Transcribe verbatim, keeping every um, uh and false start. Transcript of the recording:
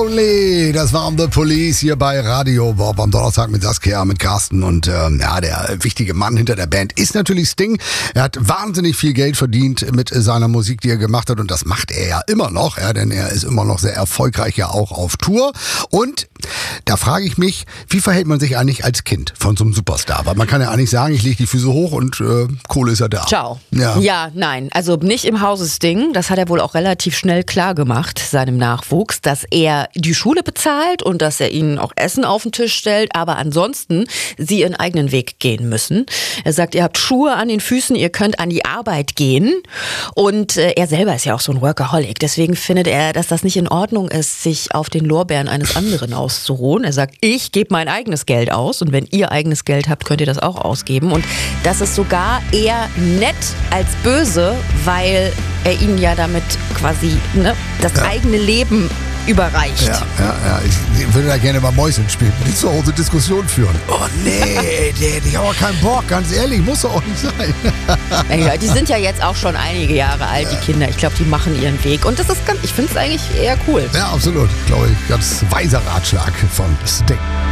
Only, das war um The Police hier bei Radio Bob am Donnerstag mit Saskia, mit Carsten und ähm, ja, der wichtige Mann hinter der Band ist natürlich Sting. Er hat wahnsinnig viel Geld verdient mit seiner Musik, die er gemacht hat und das macht er ja immer noch, ja, denn er ist immer noch sehr erfolgreich ja auch auf Tour und da frage ich mich, wie verhält man sich eigentlich als Kind von so einem Superstar? Weil man kann ja eigentlich sagen, ich lege die Füße hoch und äh, Kohle ist ja da. Ciao. Ja. ja, nein, also nicht im Hause Sting, das hat er wohl auch relativ schnell klar gemacht, seinem Nachwuchs, dass er die Schule bezahlt und dass er ihnen auch Essen auf den Tisch stellt, aber ansonsten sie ihren eigenen Weg gehen müssen. Er sagt, ihr habt Schuhe an den Füßen, ihr könnt an die Arbeit gehen und äh, er selber ist ja auch so ein Workaholic, deswegen findet er, dass das nicht in Ordnung ist, sich auf den Lorbeeren eines anderen auszuruhen. Er sagt, ich gebe mein eigenes Geld aus und wenn ihr eigenes Geld habt, könnt ihr das auch ausgeben und das ist sogar eher nett als böse, weil er ihnen ja damit quasi ne, das ja. eigene Leben überreicht. Ja, ja, ja. Ich würde da gerne mal Mäuschen spielen, die zu Hause Diskussion führen. Oh nee, der, ich habe aber keinen Bock, ganz ehrlich, muss doch auch nicht sein. Ja, die sind ja jetzt auch schon einige Jahre alt, die Kinder. Ich glaube, die machen ihren Weg und das ist ganz, ich finde es eigentlich eher cool. Ja, absolut, glaube ich. Ganz weiser Ratschlag von Sting.